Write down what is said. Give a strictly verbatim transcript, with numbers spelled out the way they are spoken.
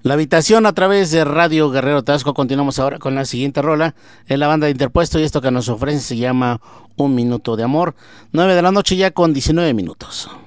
La habitación a través de Radio Guerrero Tabasco. Continuamos ahora con la siguiente rola. Es la banda de Interpuesto y esto que nos ofrece se llama Un Minuto de Amor. Nueve de la noche ya con diecinueve minutos.